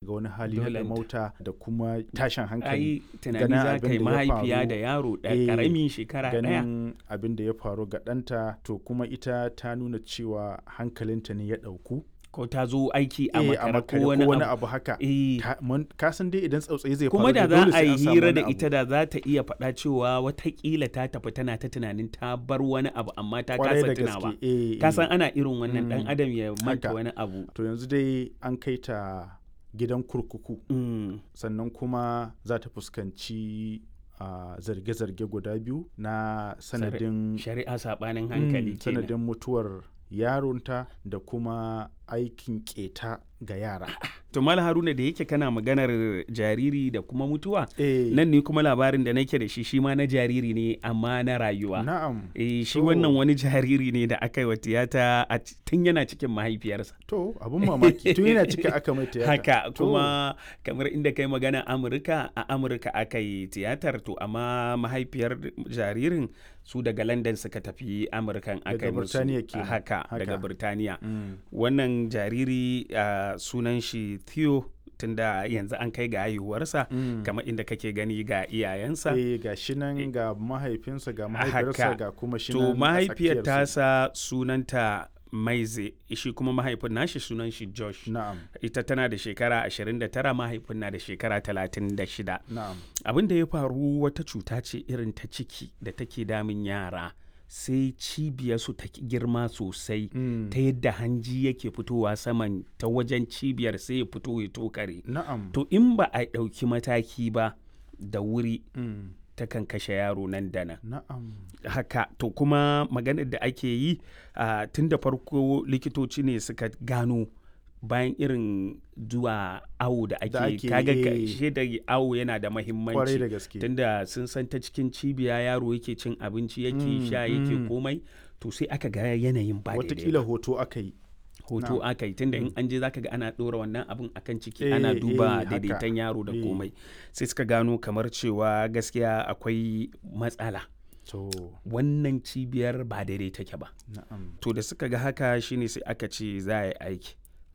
shiga wani hali na Dolenta. mauta da kuma tashin hankali. ai tunani ganin za abin ka yi da ya mahaifiya faru, da yaro eh, ƙaramin shekara ɗaya. ganin abin da ya faru ga ɗanta, to kuma ita ta nuna cewa hankalinta ne ya ɗauku. Ko ta zo aiki a A makare makare ko wani abu. abu haka. Eh, Ka san dai idan tsautsayi zai faru kuma da za dole a sai yi an samu hira wani da abu. ita da za ta iya faɗa cewa watakila ta tafi tana ta tunanin ta bar wani abu amma ta Kwarai kasa da tunawa. gaske. Eh, Ka san eh. ana irin wannan ɗan Mm, adam ya manta haka. wani abu. To yanzu dai an kai ta gidan kurkuku, Mm, sannan kuma za ta fuskanci zarge-zarge guda biyu na sanadin shari'a saɓanin hankali kenan. sanadin mutuwar yaronta da kuma aikin keta ga yara. To Malam Haruna, da yake kana maganar jariri da kuma mutuwa, Eh, nan ne kuma labarin da nake da shi ma na jariri ne amma na rayuwa. na'am. Shi To. wannan wani jariri ne da aka yi wa tiyata tun yana cikin mahaifiyarsa. To abin mamaki tun yana cika aka mai tiyata. Haka To, kuma kamar inda kai magana Amurka, a Amurka aka yi tiyatar, to amma mahaifiyar jaririn su daga London suka tafi Amurkan aka Daga yi musu. Birtaniya kenan. Haka, daga Haka. Birtaniya. mm, Wannan jariri sunan shi Theo, tunda yanzu an kai ga haihuwarsa, mm. kamar inda kake gani ga iyayensa. ga shi nan ga mahaifinsa ga mahaifiyarsa Haka. ga kuma shi To nan a mahaifiyar tsakiyarsu. tasa sunanta Maize, shi kuma mahaifin nashi sunan shi Josh. Na'am, Ita tana da shekara 29, mahaifin na da shekara 36. na'am. Abin da ya faru wata cuta ce irin ta ciki da take damun yara, sai cibiyarsu ta girma sosai, Mm, ta yadda hanji yake fitowa saman ta wajen cibiyar sai ya fito ya tokare. na'am. To in ba a ɗauki mataki ba da wuri, Mm, takan kashe yaro nan da nan. na'am. Haka, to kuma maganar da ake yi tun da farko likitoci ne suka gano, bayan irin zuwa awo da ake kaga da awo yana da Kwarai mahimmanci, da gaske. tunda sun san ta cikin cibiya yaro yake cin abinci yake sha yake komai, to sai aka ga yanayin ba daidai Watakila ba. hoto aka yi. Hoto aka yi, tunda in an je zaka ga ana ɗora wannan abin akan ciki, ana duba haka. daidaiton yaro da Eh. komai, sai suka gano kamar cewa gaskiya akwai matsala, To, wannan cibiyar ba daidai take ba. na'am. To da suka ga haka shine sai aka ce za a yi aiki.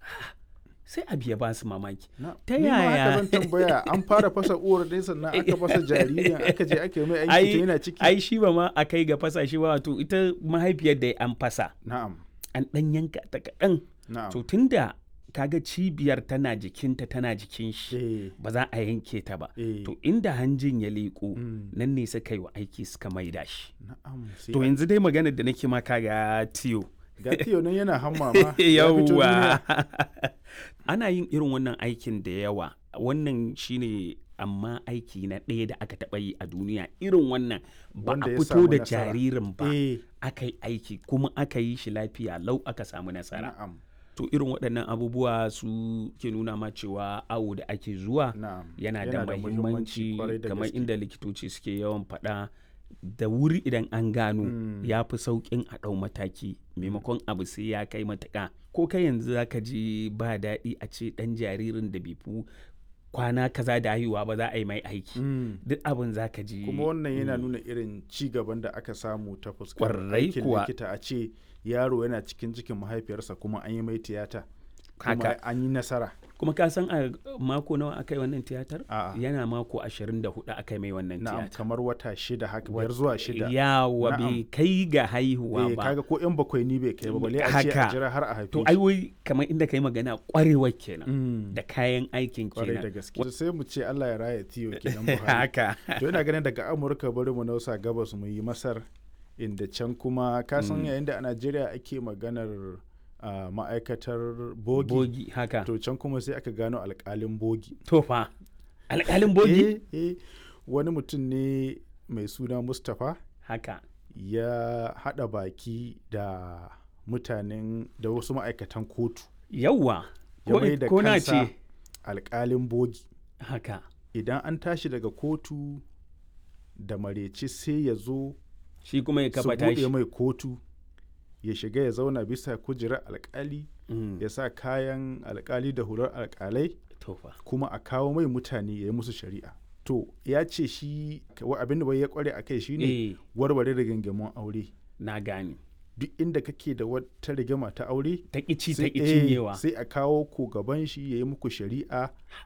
Sai abu ya ba su mamaki. Ta Ni ma haka yaya? zan tambaya, an fara fasa uwar ne sannan aka fasa jaririn aka je aka yi mai aiki tun yana ciki. Ai shi ba ma a kai ga fasa shi ba, wato ita mahaifiyar da an fasa, Na'am, an ɗan yanka ta kaɗan. na'am. To tunda kaga cibiyar tana jikinta tana jikin shi, Eh, ba za a yanke ta ba. eh, To inda hanjin ya leƙo, mm, nan ne suka yi wa aiki suka maida shi. na'am. sai To a- yanzu dai maganar da nake ma kaga Tiyo. Ga Tiyo nan yana hamma ma. ya fito Yawwa. duniya. Ana yin irin wannan aikin da yawa. Wannan shine amma aiki na ɗaya da aka taɓa yi a duniya irin wannan, ba Wanda a ya fito samu da nasara. jaririn ba, Eh, aka yi aiki kuma aka yi shi lafiya lau, aka samu nasara. na'am, To irin waɗannan abubuwa su ke nuna ma cewa awo da ake zuwa na'am. yana da mahimmanci, kwarai da kamar gaske. inda likitoci suke yawan faɗa, da wuri idan an gano Mm. ya fi sauƙin a ɗau mataki, maimakon abu sai ya kai matuƙa. Ko kai yanzu za ka ji ba daɗi a ce ɗan jaririn da bai fi kwana kaza da haihuwa ba za a yi mai aiki, Mm. duk abin za ka ji. Kuma wannan yana nuna irin ci gaban da aka samu ta fuskar Kwarai aikin kuwa. likita, a ce yaro yana cikin cikin mahaifiyarsa kuma an yi mai tiyata. Kuma Haka. an yi nasara. Kuma ka san a mako nawa aka yi wannan tiyatar? A'a. Yana mako 24 aka yi mai wannan Na'am, tiyatar. kamar wata shida haka, 5 zuwa 6. Yawa, Na'am. bai kai ga haihuwa ba. Kaga ko 'yan bakwai ni bai kai ba, balle a ce Haka. a jira har a haife To shi. ai wai kamar inda kai magana kwarewar kenan, Mm. da kayan aikin Kwarai da kenan. gaske. Sai mu ce Allah ya raya Tiyo kenan Buhari. Haka. To ina ganin daga Amurka bari mu nausa gabas mu yi Masar, inda can kuma ka san yayin da a Najeriya ake maganar ma'aikatar bogi. Bogi, haka. To can kuma sai aka gano alƙalin bogi. To fa, alƙalin bogi? Wani mutum ne mai suna Mustapha Haka. ya haɗa baki da mutanen da wasu ma'aikatan kotu. Yawwa. Ya mai da Ko na kansa ce. alƙalin bogi. Haka. Idan an tashi daga kotu da mareci sai ya zo Shi kuma ya su kafa tashi. buɗe mai kotu, ya shiga ya zauna bisa kujerar alƙali, Mm. ya sa kayan alƙali da hular alƙalai, To fa. kuma a kawo mai mutane ya yi musu shari'a. To ya ce shi abin da bai ya kware a kai shine Eh, warware rigingimun aure. na gane. Duk inda kake da wata rigima ta aure, Ta ƙici ta sai ƙi cinyewa. sai a kawo ku gaban shi ya yi muku shari'a